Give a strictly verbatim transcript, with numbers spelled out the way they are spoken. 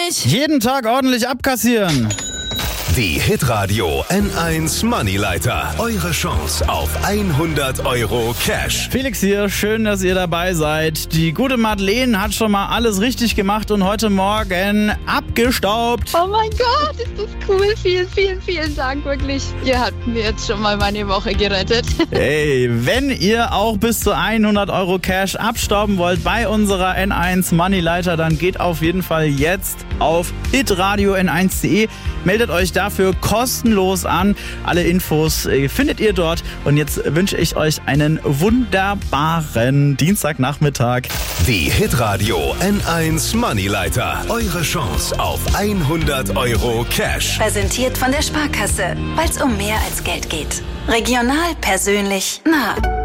nicht. Jeden Tag ordentlich abkassieren. Die Hitradio N eins Moneyleiter. Eure Chance auf hundert Euro Cash. Felix hier, schön, dass ihr dabei seid. Die gute Madeleine hat schon mal alles richtig gemacht und heute Morgen abgestaubt. Oh mein Gott, ist das cool. Vielen, vielen, vielen Dank, wirklich. Ihr habt mir jetzt schon mal meine Woche gerettet. Hey, wenn ihr auch bis zu hundert Euro Cash abstauben wollt bei unserer N eins Moneyleiter, dann geht auf jeden Fall jetzt auf hitradio n eins punkt de. Meldet euch dafür kostenlos an. Alle Infos äh, findet ihr dort. Und jetzt wünsche ich euch einen wunderbaren Dienstagnachmittag. Die Hitradio N eins Moneyleiter. Eure Chance auf hundert Euro Cash. Präsentiert von der Sparkasse, weil es um mehr als Geld geht. Regional, persönlich, nah.